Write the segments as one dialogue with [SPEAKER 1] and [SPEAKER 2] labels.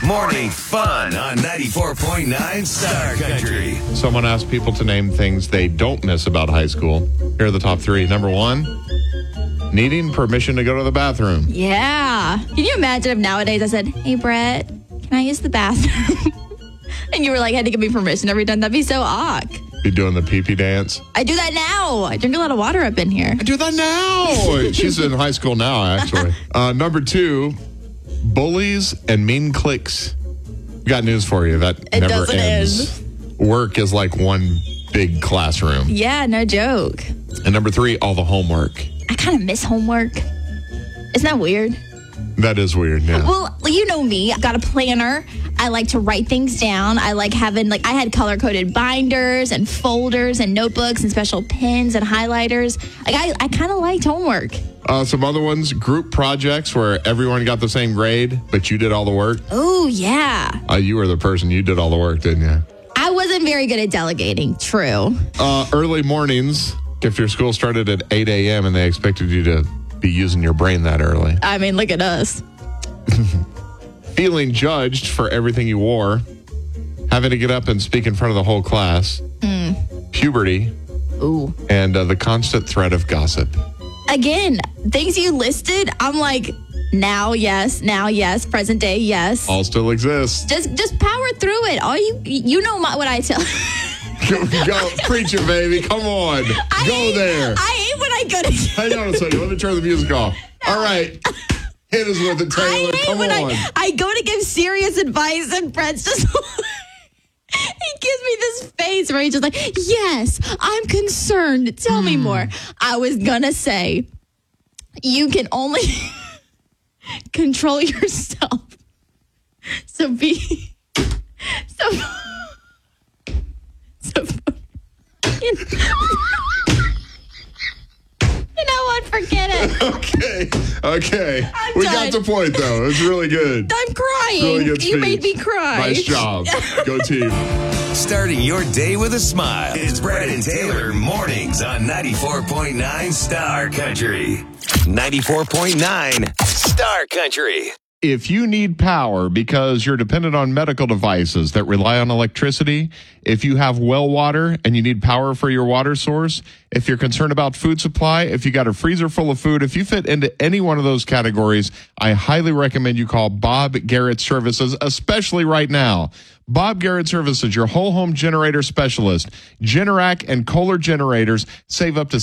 [SPEAKER 1] Morning fun on 94.9 Star Country.
[SPEAKER 2] Someone asked people to name things they don't miss about high school. Here are the top three. Number one, needing permission to go to the bathroom.
[SPEAKER 3] Yeah. Can you imagine if nowadays I said, hey, Brett, can I use the bathroom? And you were like, had to give me permission every time. That'd be so awk.
[SPEAKER 2] You doing the pee-pee dance?
[SPEAKER 3] I do that now. I drink a lot of water up in here.
[SPEAKER 2] I do that now. She's in high school now, actually. Number two, bullies and mean cliques. Got news for you. That
[SPEAKER 3] It
[SPEAKER 2] never
[SPEAKER 3] doesn't
[SPEAKER 2] ends. Work is like one big classroom.
[SPEAKER 3] Yeah, no joke.
[SPEAKER 2] And number three, all the homework.
[SPEAKER 3] I kind of miss homework. Isn't that weird?
[SPEAKER 2] That is weird, yeah.
[SPEAKER 3] Well, you know me. I've got a planner. I like to write things down. I like having, I had color-coded binders and folders and notebooks and special pens and highlighters. I kind of liked homework.
[SPEAKER 2] Some other ones, group projects where everyone got the same grade, but you did all the work.
[SPEAKER 3] Oh, yeah.
[SPEAKER 2] You were the person, you did all the work, didn't you?
[SPEAKER 3] I wasn't very good at delegating. True.
[SPEAKER 2] Early mornings, if your school started at 8 a.m. and they expected you to be using your brain that early.
[SPEAKER 3] I mean, look at us.
[SPEAKER 2] Feeling judged for everything you wore. Having to get up and speak in front of the whole class. Puberty.
[SPEAKER 3] Ooh.
[SPEAKER 2] And the constant threat of gossip.
[SPEAKER 3] Again, things you listed, I'm like, now yes, present day yes.
[SPEAKER 2] All still exists.
[SPEAKER 3] Just power through it. All you know what I tell.
[SPEAKER 2] Go, preach it, baby. Come on. Go there.
[SPEAKER 3] I hate when I go to.
[SPEAKER 2] Hang on a second. Let me turn the music off. All right. Hit us with it, Taylor.
[SPEAKER 3] I hate
[SPEAKER 2] Come
[SPEAKER 3] when
[SPEAKER 2] on.
[SPEAKER 3] I go to give serious advice and Brett's just. He gives me this face where he's just like, yes, I'm concerned. Tell me more. I was gonna say, you can only control yourself. So be. You know what? Forget it.
[SPEAKER 2] Okay.
[SPEAKER 3] I'm
[SPEAKER 2] We
[SPEAKER 3] done.
[SPEAKER 2] got the point, though. It was really good.
[SPEAKER 3] I'm crying.
[SPEAKER 2] Really good
[SPEAKER 3] You
[SPEAKER 2] speech.
[SPEAKER 3] made me cry.
[SPEAKER 2] Nice job. Go team.
[SPEAKER 1] Starting your day with a smile. It's Brett and Taylor mornings on 94.9 Star Country. 94.9 Star Country.
[SPEAKER 2] If you need power because you're dependent on medical devices that rely on electricity, if you have well water and you need power for your water source, if you're concerned about food supply, if you got a freezer full of food, if you fit into any one of those categories, I highly recommend you call Bob Garrett Services, especially right now. Bob Garrett Services, your whole home generator specialist. Generac and Kohler generators save up to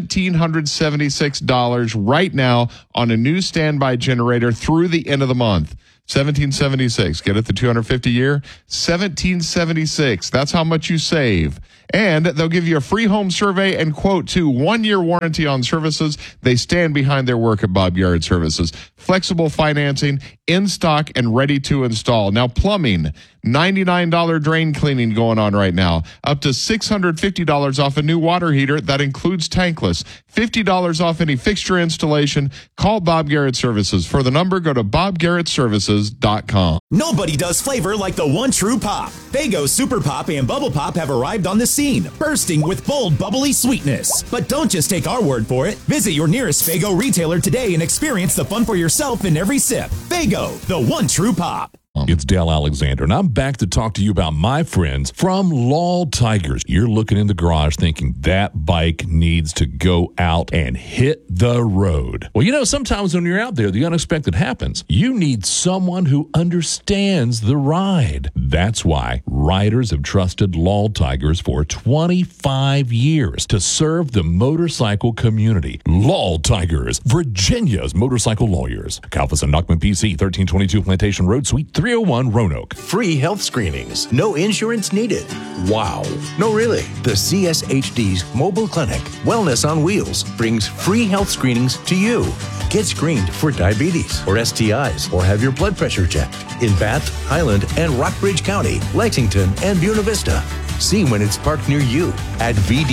[SPEAKER 2] $1,776 right now on a new standby generator through the end of the month. $1,776. Get it the 250 year? $1,776. That's how much you save. And they'll give you a free home survey and quote to 1-year warranty on services. They stand behind their work at Bob Garrett Services. Flexible financing, in stock and ready to install. Now plumbing, $99 drain cleaning going on right now. Up to $650 off a new water heater. That includes tankless. $50 off any fixture installation. Call Bob Garrett Services. For the number, go to bobgarrettservices.com.
[SPEAKER 4] Nobody does flavor like the one true pop. Faygo Super Pop and Bubble Pop have arrived on the scene, bursting with bold, bubbly sweetness. But don't just take our word for it. Visit your nearest Faygo retailer today and experience the fun for yourself in every sip. Faygo, the one true pop.
[SPEAKER 5] It's Dale Alexander, and I'm back to talk to you about my friends from Lal Tigers. You're looking in the garage thinking that bike needs to go out and hit the road. Well, you know, sometimes when you're out there, the unexpected happens. You need someone who understands the ride. That's why riders have trusted Lal Tigers for 25 years to serve the motorcycle community. Lal Tigers, Virginia's motorcycle lawyers. Kalfas and Nachman PC, 1322 Plantation Road, Suite 301, Roanoke.
[SPEAKER 6] Free health screenings. No insurance needed. Wow. No, really. The CSHD's mobile clinic, Wellness on Wheels, brings free health screenings to you. Get screened for diabetes or STIs or have your blood pressure checked in Bath, Highland, and Rockbridge County, Lexington, and Buena Vista. See when it's parked near you at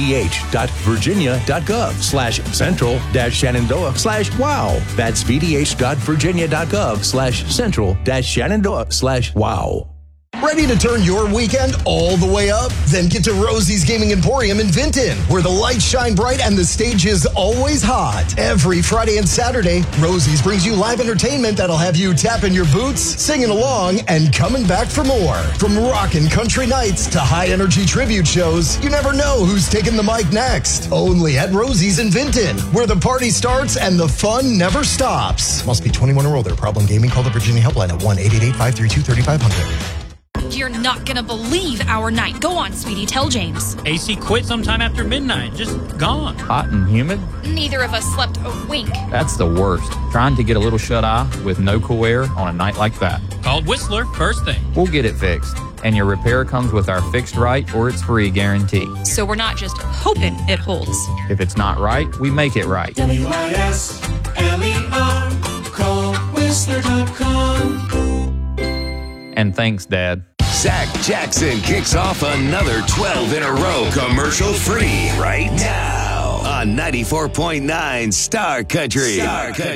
[SPEAKER 6] vdh.virginia.gov/central-shenandoah/wow. That's vdh.virginia.gov/central-shenandoah/wow.
[SPEAKER 7] Ready to turn your weekend all the way up? Then get to Rosie's Gaming Emporium in Vinton, where the lights shine bright and the stage is always hot. Every Friday and Saturday, Rosie's brings you live entertainment that'll have you tapping your boots, singing along, and coming back for more. From rockin' country nights to high-energy tribute shows, you never know who's taking the mic next. Only at Rosie's in Vinton, where the party starts and the fun never stops. Must be 21 or older. Problem gaming? Call the Virginia Helpline at 1-888-532-3500.
[SPEAKER 8] You're not gonna believe our night. Go on, sweetie, tell James.
[SPEAKER 9] AC quit sometime after midnight. Just gone.
[SPEAKER 10] Hot and humid?
[SPEAKER 8] Neither of us slept a wink.
[SPEAKER 10] That's the worst. Trying to get a little shut-eye with no cool air on a night like that.
[SPEAKER 9] Called Whistler first thing.
[SPEAKER 10] We'll get it fixed. And your repair comes with our fixed right or it's free guarantee.
[SPEAKER 8] So we're not just hoping it holds.
[SPEAKER 10] If it's not right, we make it right.
[SPEAKER 11] WISLER, call Whistler.com.
[SPEAKER 10] And thanks, Dad.
[SPEAKER 1] Zach Jackson kicks off another 12 in a row commercial free right now on 94.9 Star Country.